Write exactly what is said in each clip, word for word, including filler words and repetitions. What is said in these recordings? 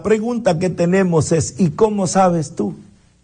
pregunta que tenemos es, ¿y cómo sabes tú?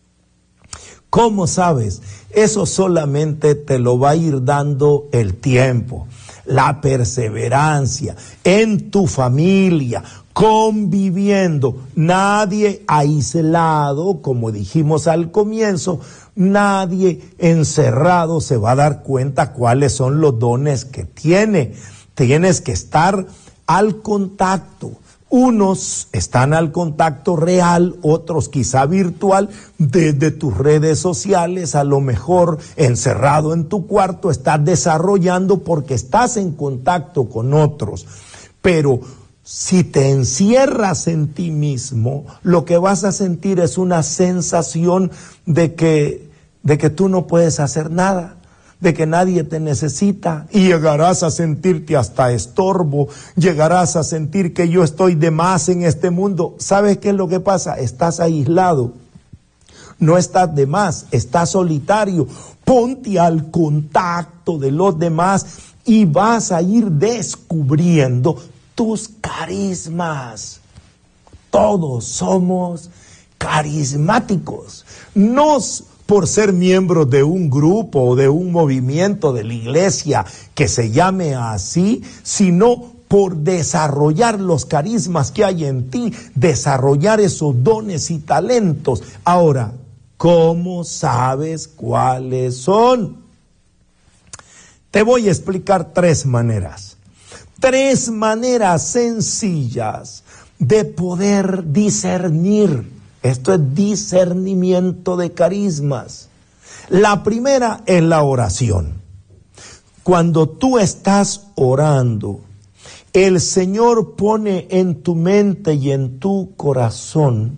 ¿Cómo sabes? Eso solamente te lo va a ir dando el tiempo, la perseverancia en tu familia, conviviendo, nadie aislado, como dijimos al comienzo, nadie encerrado se va a dar cuenta cuáles son los dones que tiene. Tienes que estar al contacto. Unos están al contacto real, otros quizá virtual, desde tus redes sociales, a lo mejor encerrado en tu cuarto, estás desarrollando porque estás en contacto con otros. Pero si te encierras en ti mismo, lo que vas a sentir es una sensación de que, de que tú no puedes hacer nada, de que nadie te necesita, y llegarás a sentirte hasta estorbo, llegarás a sentir que yo estoy de más en este mundo. ¿Sabes qué es lo que pasa? Estás aislado, no estás de más, estás solitario. Ponte al contacto de los demás y vas a ir descubriendo tus carismas. Todos somos carismáticos. Nos por ser miembros de un grupo o de un movimiento de la iglesia que se llame así, sino por desarrollar los carismas que hay en ti, desarrollar esos dones y talentos. Ahora, ¿cómo sabes cuáles son? Te voy a explicar tres maneras, tres maneras sencillas de poder discernir. Esto es discernimiento de carismas. La primera es la oración. Cuando tú estás orando, el Señor pone en tu mente y en tu corazón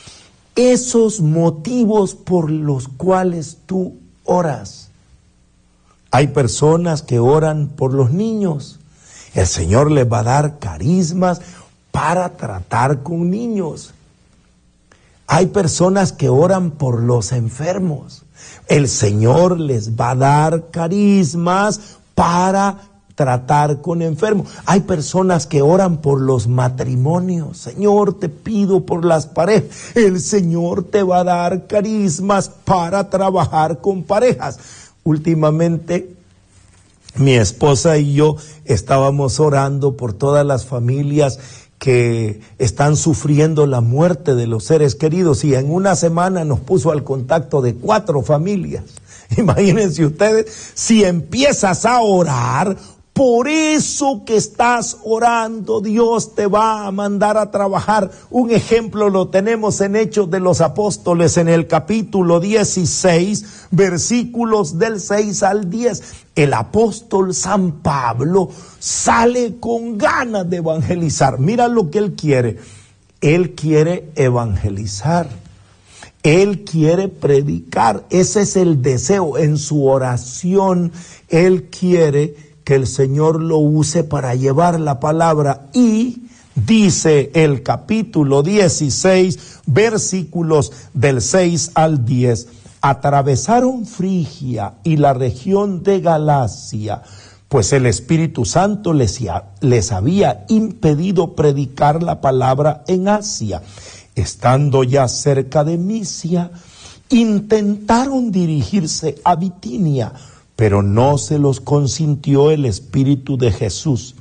esos motivos por los cuales tú oras. Hay personas que oran por los niños. El Señor les va a dar carismas para tratar con niños. Hay personas que oran por los enfermos. El Señor les va a dar carismas para tratar con enfermos. Hay personas que oran por los matrimonios. Señor, te pido por las parejas. El Señor te va a dar carismas para trabajar con parejas. Últimamente, mi esposa y yo estábamos orando por todas las familias que están sufriendo la muerte de los seres queridos, y en una semana nos puso al contacto de cuatro familias. Imagínense ustedes, si empiezas a orar, por eso que estás orando, Dios te va a mandar a trabajar. Un ejemplo lo tenemos en Hechos de los Apóstoles, en el capítulo dieciséis, versículos del seis al diez. El apóstol San Pablo sale con ganas de evangelizar. Mira lo que él quiere. Él quiere evangelizar. Él quiere predicar. Ese es el deseo. En su oración, él quiere que el Señor lo use para llevar la palabra. Y dice el capítulo dieciséis, versículos del seis al diez. Atravesaron Frigia y la región de Galacia, pues el Espíritu Santo les, les había impedido predicar la palabra en Asia. Estando ya cerca de Misia, intentaron dirigirse a Bitinia, pero no se los consintió el Espíritu de Jesús.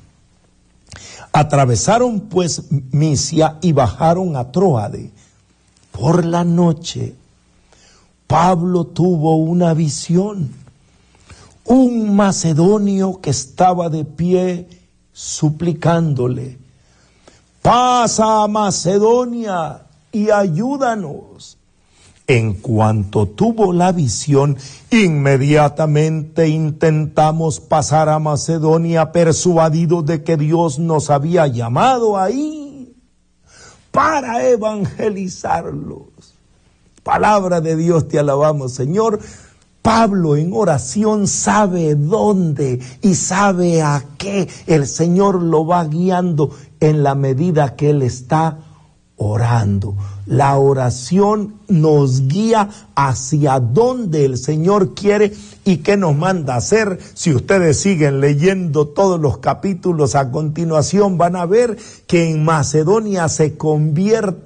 Atravesaron pues Misia y bajaron a Tróade. Por la noche, Pablo tuvo una visión. Un macedonio que estaba de pie suplicándole: pasa a Macedonia y ayúdanos. En cuanto tuvo la visión, inmediatamente intentamos pasar a Macedonia, persuadidos de que Dios nos había llamado ahí para evangelizarlos. Palabra de Dios, te alabamos, Señor. Pablo en oración sabe dónde y sabe a qué el Señor lo va guiando en la medida que él está orando. La oración nos guía hacia dónde el Señor quiere y qué nos manda hacer. Si ustedes siguen leyendo todos los capítulos a continuación, van a ver que en Macedonia se convierte